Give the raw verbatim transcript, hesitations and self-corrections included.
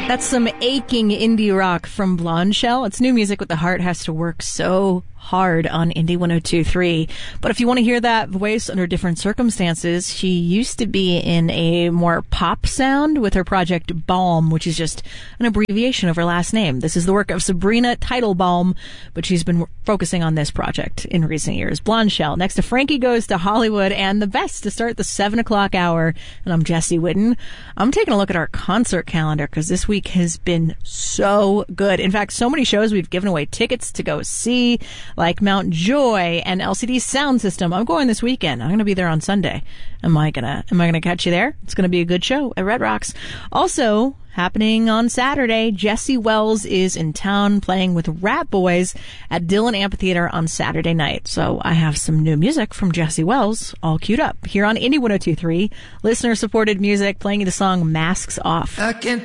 That's some aching indie rock from Blonde Shell. It's new music with the heart has to work so hard on Indie one oh two point three. But if you want to hear that voice under different circumstances, she used to be in a more pop sound with her project Balm, which is just an abbreviation of her last name. This is the work of Sabrina Teitelbaum, but she's been focusing on this project in recent years. Blonde Shell. Next to Frankie Goes to Hollywood, and the best to start the seven o'clock hour. And I'm Jesse Whitten. I'm taking a look at our concert calendar because this week has been so good. In fact, so many shows we've given away tickets to go see, like Mount Joy and L C D Sound System. I'm going this weekend. I'm going to be there on Sunday. Am I gonna, am I gonna catch you there? It's gonna be a good show at Red Rocks. Also, happening on Saturday, Jesse Wells is in town playing with Rat Boys at Dillon Amphitheater on Saturday night. So I have some new music from Jesse Wells all queued up here on Indie one oh two point three. Listener-supported music, playing you the song Masks Off. I can't